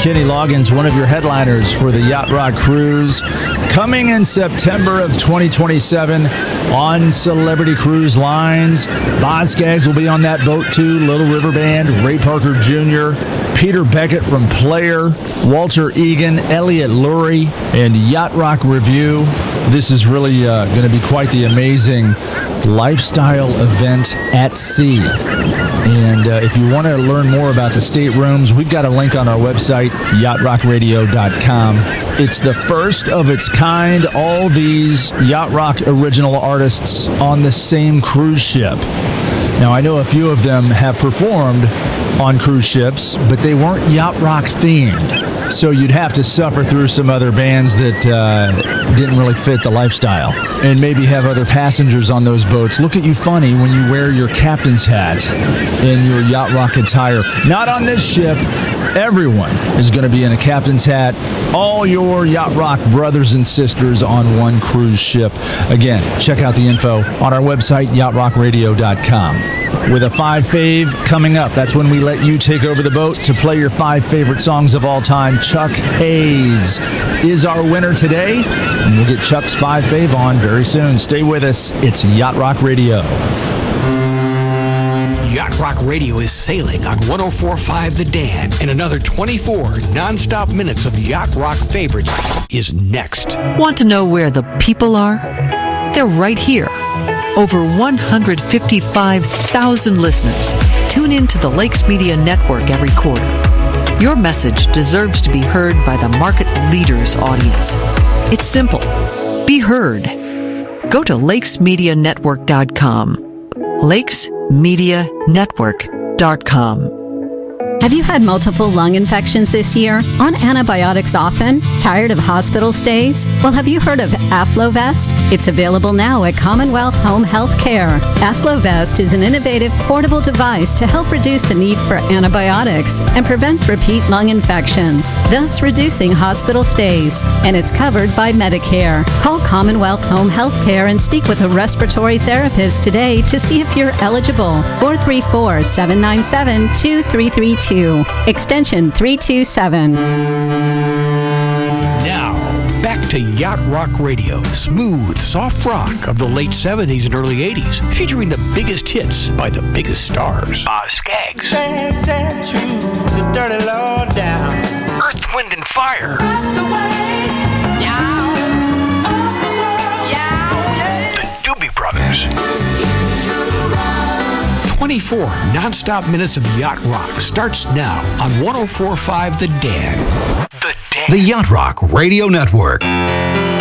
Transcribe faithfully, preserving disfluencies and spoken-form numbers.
Kenny Loggins, one of your headliners for the Yacht Rock Cruise, coming in September of twenty twenty-seven on Celebrity Cruise Lines. Boz Scaggs will be on that boat too, Little River Band, Ray Parker Junior, Peter Beckett from Player, Walter Egan, Elliot Lurie, and Yacht Rock Review. This is really uh, going to be quite the amazing lifestyle event at sea. And uh, if you want to learn more about the staterooms, we've got a link on our website, yacht rock radio dot com. It's the first of its kind, all these Yacht Rock original artists on the same cruise ship. Now, I know a few of them have performed on cruise ships, but they weren't Yacht Rock themed. So you'd have to suffer through some other bands that uh, didn't really fit the lifestyle, and maybe have other passengers on those boats look at you funny when you wear your captain's hat and your Yacht Rock attire. Not on this ship. Everyone is going to be in a captain's hat. All your Yacht Rock brothers and sisters on one cruise ship. Again, check out the info on our website, yacht rock radio dot com. With a five fave coming up, that's when we let you take over the boat to play your five favorite songs of all time. Chuck Hayes is our winner today, and we'll get Chuck's five fave on very soon. Stay with us. It's Yacht Rock Radio. Yacht Rock Radio is sailing on one oh four point five The Dan, and another twenty-four non-stop minutes of Yacht Rock favorites is next. Want to know where the people are? They're right here. Over one hundred fifty-five thousand listeners tune in to the Lakes Media Network every quarter. Your message deserves to be heard by the market leader's audience. It's simple. Be heard. Go to lakes media network dot com. lakes media network dot com. Have you had multiple lung infections this year? On antibiotics often? Tired of hospital stays? Well, have you heard of Afflovest? It's available now at Commonwealth Home Health Care. Afflovest is an innovative portable device to help reduce the need for antibiotics and prevents repeat lung infections, thus reducing hospital stays. And it's covered by Medicare. Call Commonwealth Home Health Care and speak with a respiratory therapist today to see if you're eligible. four three four, seven nine seven, two three three two. Extension three two seven. Now, back to Yacht Rock Radio. Smooth, soft rock of the late seventies and early eighties, featuring the biggest hits by the biggest stars. Boz Scaggs. Sad, sad truth, the dirty low down. Earth, Wind, and Fire. Passed away. Yeah. Yeah. The Doobie Brothers. twenty-four non-stop minutes of Yacht Rock starts now on one oh four point five The Dan. The Dan. The Yacht Rock Radio Network.